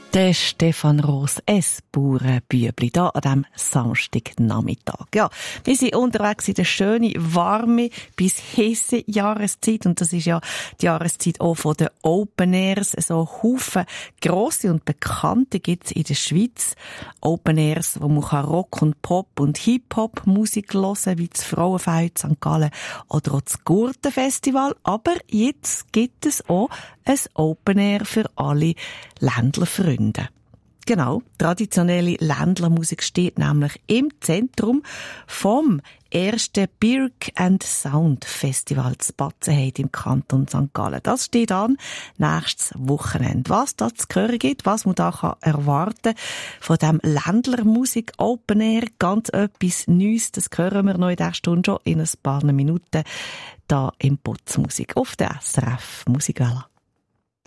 Der Stefan Roos, es Bauernbübli, da an diesem Samstagnachmittag. Ja, wir sind unterwegs in der schönen, warme bis heiße Jahreszeit. Und das ist ja die Jahreszeit auch von den Open Airs. So Haufen grosse und bekannte gibt's in der Schweiz. Open Airs, wo man Rock und Pop und Hip-Hop Musik hören kann, wie das Frauenfeld St. Gallen oder auch das Gurtenfestival. Aber jetzt gibt es auch ein Open Air für alle Ländlerfreunde. Genau, traditionelle Ländlermusik steht nämlich im Zentrum vom ersten Birk and Sound Festival zu Batzenheide im Kanton St. Gallen. Das steht an nächstes Wochenende. Was da zu hören gibt, was man da erwarten kann von dem Ländlermusik Open Air, ganz etwas Neues, das hören wir noch in dieser Stunde schon in ein paar Minuten da im Putzmusik auf der SRF Musikwelle.